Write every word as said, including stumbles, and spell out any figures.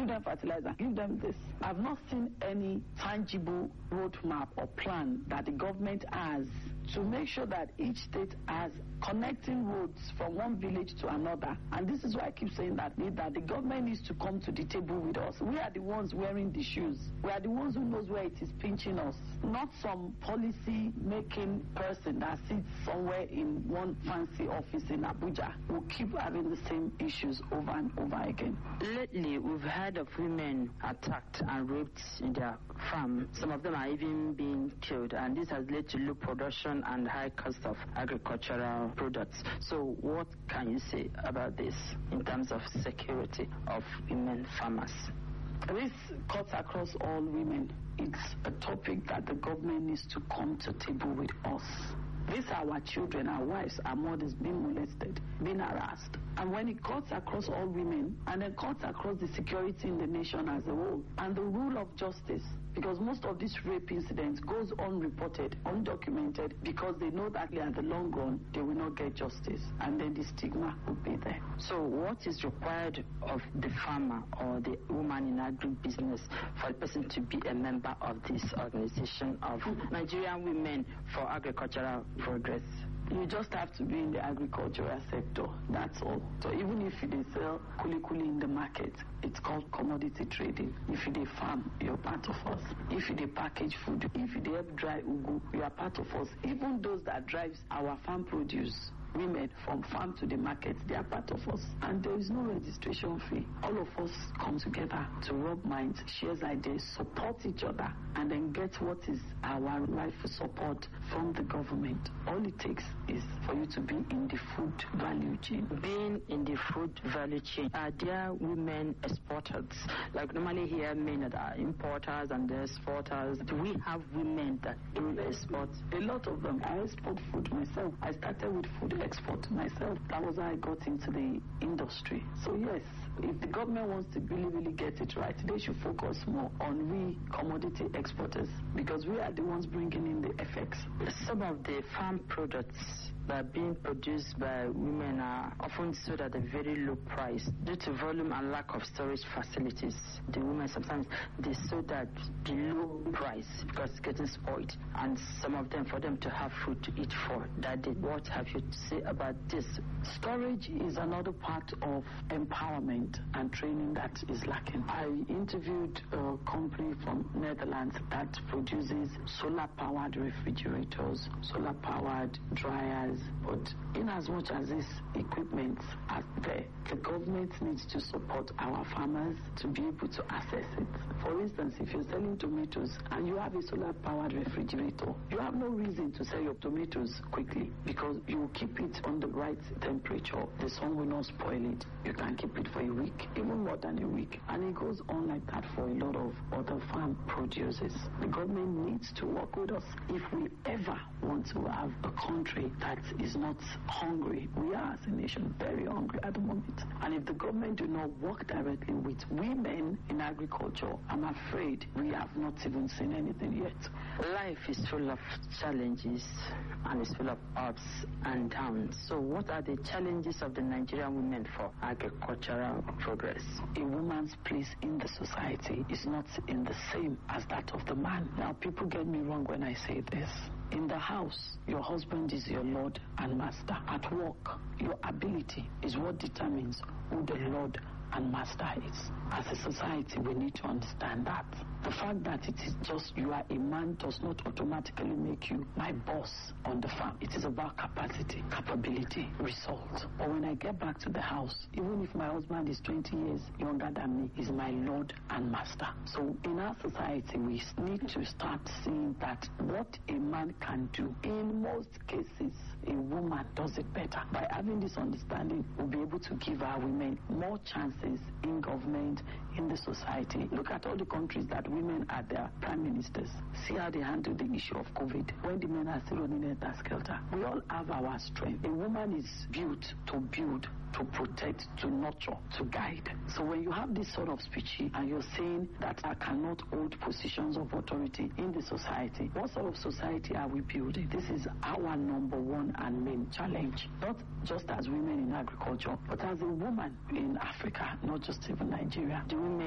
give them fertilizer, give them this. I've not seen any tangible roadmap or plan that the government has to make sure that each state has connecting roads from one village to another. And this is why I keep saying that, that the government needs to come to the table with us. We are the ones wearing the shoes. We are the ones who knows where it is pinching us, not some policy-making person that sits somewhere in one fancy office in Abuja who keep having the same issues over and over again. Lately, we've heard of women attacked and raped in their farm. Some of them are even being killed, and this has led to low production and high cost of agricultural products. So what can you say about this in terms of security of women farmers? This cuts across all women. It's a topic that the government needs to come to table with us. These are our children, our wives, our mothers being molested, being harassed. And when it cuts across all women, and then cuts across the security in the nation as a whole, and the rule of justice, because most of these rape incidents goes unreported, undocumented, because they know that at the long run, they will not get justice, and then the stigma will be there. So what is required of the farmer or the woman in agribusiness for a person to be a member of this organization of Nigerian Women for Agricultural Progress? You just have to be in the agricultural sector, that's all. So even if they sell kuli kuli in the market, it's called commodity trading. If they farm, you're part of us. If they package food, if they help dry ugu, you are part of us. Even those that drives our farm produce, women from farm to the market, they are part of us. And there is no registration fee. All of us come together to rub minds, share ideas, support each other, and then get what is our rightful support from the government. All it takes is for you to be in the food value chain. Being in the food value chain, are there women exporters? Like normally here, men are importers and the exporters. Do we have women that do export? A lot of them. I export food myself. I started with food export myself. That was how I got into the industry. So yes, if the government wants to really, really get it right, they should focus more on we commodity exporters, because we are the ones bringing in the effects. Some of the farm products that are being produced by women are often sold at a very low price due to volume and lack of storage facilities. The women sometimes they sold at the low price because it's getting spoiled, and some of them for them to have food to eat for that day. What have you to say about this? Storage is another part of empowerment and training that is lacking. I interviewed a company from Netherlands that produces solar-powered refrigerators, solar-powered dryers, but in as much as these equipment are there, the government needs to support our farmers to be able to access it. For instance, if you're selling tomatoes and you have a solar-powered refrigerator, you have no reason to sell your tomatoes quickly because you will keep it on the right temperature. The sun will not spoil it. You can keep it for a week, even more than a week. And it goes on like that for a lot of other farm producers. The government needs to work with us if we ever want to have a country that is not hungry. We are, as a nation, very hungry at the moment. And if the government do not work directly with women in agriculture, I'm afraid we have not even seen anything yet. Life is full of challenges and it's full of ups and downs. So what are the challenges of the Nigerian women for agricultural progress? A woman's place in the society is not in the same as that of the man. Now, people get me wrong when I say this. In the house, your husband is your Lord and Master. At work, your ability is what determines who the Lord and Master is. As a society, we need to understand that. The fact that it is just you are a man does not automatically make you my boss on the farm. It is about capacity, capability, result. But when I get back to the house, even if my husband is twenty years younger than me, he's my Lord and Master. So in our society, we need to start seeing that what a man can do, in most cases, a woman does it better. By having this understanding, we'll be able to give our women more chances in government, in the society. Look at all the countries that women are their prime ministers. See how they handle the issue of COVID when the men are still running helter-skelter. We all have our strength. A woman is built to build, to protect, to nurture, to guide. So when you have this sort of speech and you're saying that I cannot hold positions of authority in the society, what sort of society are we building? This is our number one and main challenge. Not just as women in agriculture, but as a woman in Africa, not just even Nigeria. Do women